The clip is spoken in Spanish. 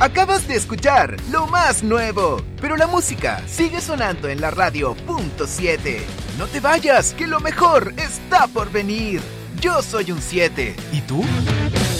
Acabas de escuchar lo más nuevo, pero la música sigue sonando en la radio .7. No te vayas, que lo mejor está por venir. Yo soy un 7. ¿Y tú?